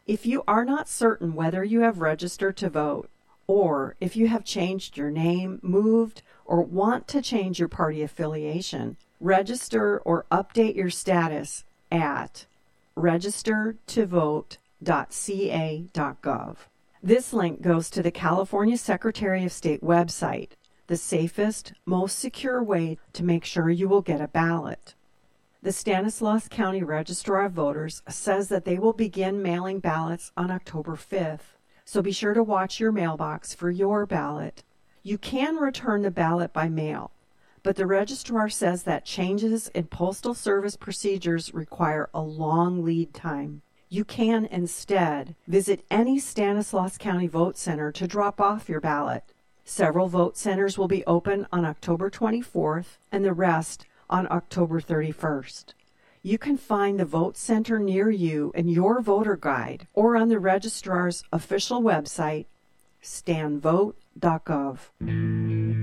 If you are not certain whether you have registered to vote, or if you have changed your name, moved, or want to change your party affiliation, register or update your status at registertovote.ca.gov. This link goes to the California Secretary of State website, the safest, most secure way to make sure you will get a ballot. The Stanislaus County Registrar of Voters says that they will begin mailing ballots on October 5th, so be sure to watch your mailbox for your ballot. You can return the ballot by mail, but the registrar says that changes in Postal Service procedures require a long lead time. You can instead visit any Stanislaus County vote center to drop off your ballot. Several vote centers will be open on October 24th and the rest on October 31st. You can find the vote center near you in your voter guide or on the registrar's official website, stanvote.gov.